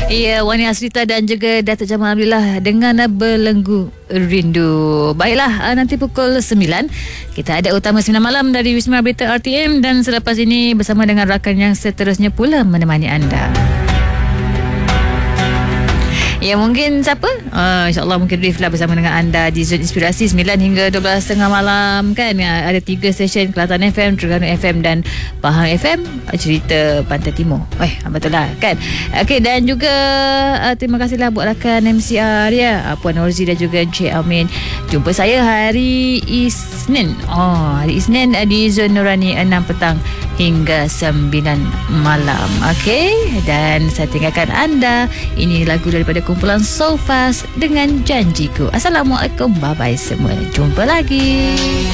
Ya, Wani Asrita dan juga Datuk Jamal Alhamdulillah dengan Belenggu Rindu. Baiklah, nanti pukul 9 kita ada Utama 9 Malam dari Wisma Berita RTM, dan selepas ini bersama dengan rakan yang seterusnya pula menemani anda. Ya, mungkin siapa? InsyaAllah mungkin Rif lah bersama dengan anda di Zon Inspirasi 9 hingga 12.30 malam kan. Ada 3 stesen, Kelantan FM, Terengganu FM dan Pahang FM, cerita Pantai Timur. Betul lah kan. Okey, dan juga terima kasihlah buat rakan MCR ya, Puan Norzi dan juga Encik Amin. Jumpa saya hari Isnin. Hari Isnin di Zon Nurani 6 petang hingga 9 malam. Okey, dan saya tinggalkan anda. Ini lagu daripada kumpulan So Fast dengan Janjiku. Assalamualaikum, bye bye semua. Jumpa lagi.